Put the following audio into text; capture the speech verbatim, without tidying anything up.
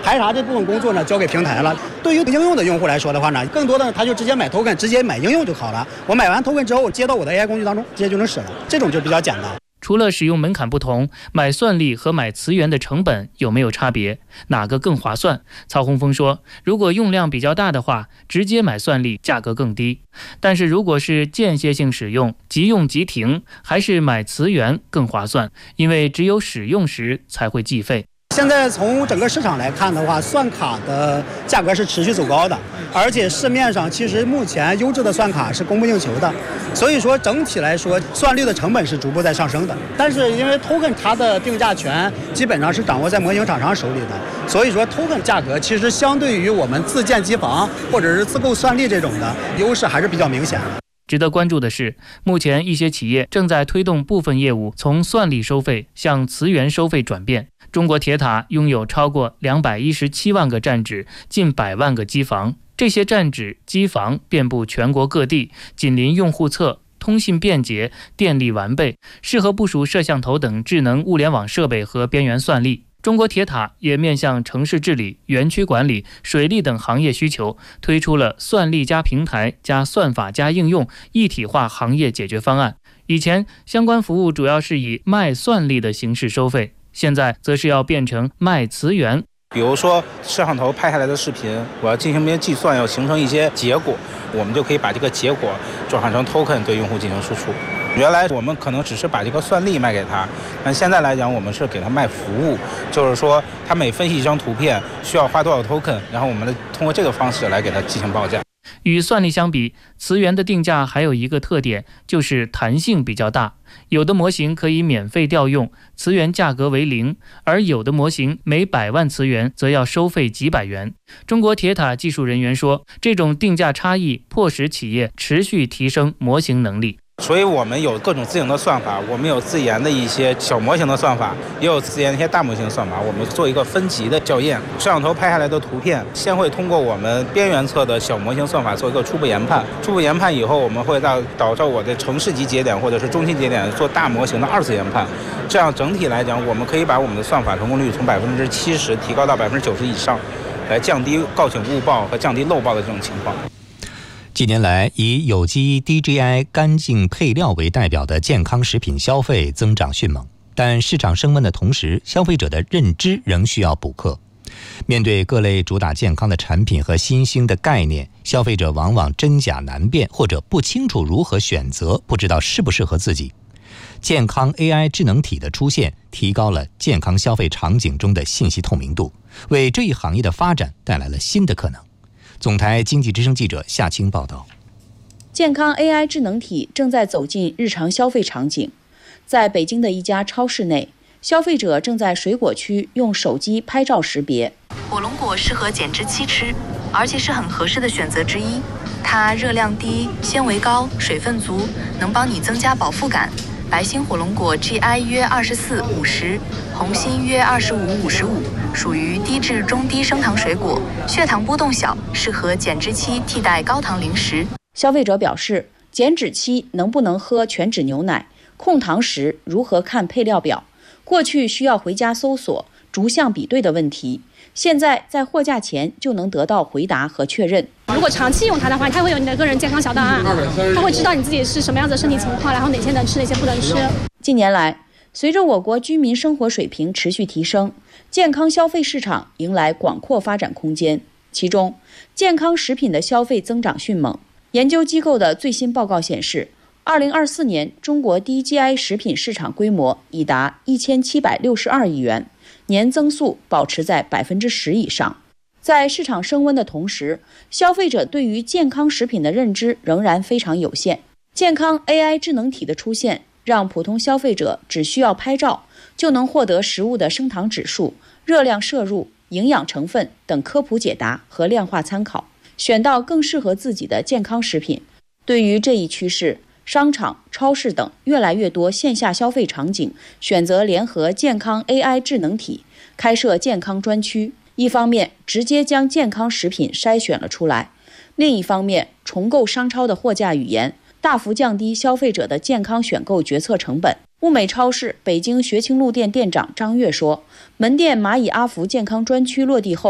排查这部分工作呢交给平台了。对于应用的用户来说的话呢，更多的他就直接买 token， 直接买应用就好了。我买完 token 之后接到我的 A I 工具当中，直接就能使了，这种就比较简单。 除了使用门槛不同，买算力和买词源的成本有没有差别？哪个更划算？曹洪峰说，如果用量比较大的话，直接买算力价格更低。但是如果是间歇性使用，即用即停，还是买词源更划算，因为只有使用时才会计费。 现在从整个市场来看的话，算卡的价格是持续走高的，而且市面上其实目前优质的算卡是供不应求的，所以说整体来说算力的成本是逐步在上升的。但是因为 token 它的定价权基本上是掌握在模型厂商手里的，所以说 token 价格其实相对于我们自建机房或者是自购算力这种的优势还是比较明显的。 值得关注的是，目前一些企业正在推动部分业务从算力收费向词源收费转变。中国铁塔拥有超过两百一十七万个站址，近百万个机房，这些站址、机房遍布全国各地，紧邻用户侧，通信便捷，电力完备，适合部署摄像头等智能物联网设备和边缘算力。中国铁塔也面向城市治理、园区管理、水利等行业需求，推出了算力加平台加算法加应用一体化行业解决方案。以前相关服务主要是以卖算力的形式收费，现在则是要变成卖词源。 比如说摄像头拍下来的视频，我要进行一些计算，要形成一些结果，我们就可以把这个结果转换成 token 对用户进行输出。原来我们可能只是把这个算力卖给他，但现在来讲我们是给他卖服务，就是说他每分析一张图片需要花多少 token， 然后我们通过这个方式来给他进行报价。 与算力相比，词源的定价还有一个特点，就是弹性比较大。有的模型可以免费调用，词源价格为零，而有的模型每百万词源则要收费几百元。中国铁塔技术人员说，这种定价差异迫使企业持续提升模型能力。 所以我们有各种自营的算法，我们有自研的一些小模型的算法，也有自研的一些大模型算法。我们做一个分级的校验，摄像头拍下来的图片，先会通过我们边缘侧的小模型算法做一个初步研判。初步研判以后，我们会到导致我的城市级节点或者是中心节点做大模型的二次研判。这样整体来讲，我们可以把我们的算法成功率从百分之七十提高到百分之九十以上，来降低告警误报和降低漏报的这种情况。 近年来，以有机 D J I 干净配料为代表的健康食品消费增长迅猛，但市场升温的同时，消费者的认知仍需要补课。面对各类主打健康的产品和新兴的概念，消费者往往真假难辨，或者不清楚如何选择，不知道适不适合自己。健康 A I 智能体的出现，提高了健康消费场景中的信息透明度，为这一行业的发展带来了新的可能。总台经济之声记者夏青报道。 健康 A I 智能体正在走进日常消费场景。在北京的一家超市内，消费者正在水果区用手机拍照识别。 火龙果适合减脂期吃，而且是很合适的选择之一。它热量低、纤维高、水分足，能帮你增加饱腹感。白心火龙果 G I 约二十四五十，红心约二十五五十五，属于低至中低升糖水果，血糖波动小，适合减脂期替代高糖零食。 消费者表示，减脂期能不能喝全脂牛奶，控糖时如何看配料表，过去需要回家搜索逐项比对的问题，现在在货架前就能得到回答和确认。 如果长期用它的话，它会有你的个人健康小档案，它会知道你自己是什么样的身体情况，然后哪些能吃，哪些不能吃。 近年来，随着我国居民生活水平持续提升，健康消费市场迎来广阔发展空间。其中，健康食品的消费增长迅猛。研究机构的最新报告显示，二零二四年中国 D J I 食品市场规模已达一千七百六十二亿元，年增速保持在百分之十以上。在市场升温的同时，消费者对于健康食品的认知仍然非常有限。健康 A I 智能体的出现，让普通消费者只需要拍照就能获得食物的升糖指数、热量摄入、营养成分等科普解答和量化参考，选到更适合自己的健康食品。对于这一趋势，商场、超市等越来越多线下消费场景选择联合健康 A I 智能体，开设健康专区。一方面直接将健康食品筛选了出来，另一方面重构商超的货架语言，大幅降低消费者的健康选购决策成本。物美超市北京学清路店店长张悦说，门店蚂蚁阿福健康专区落地后，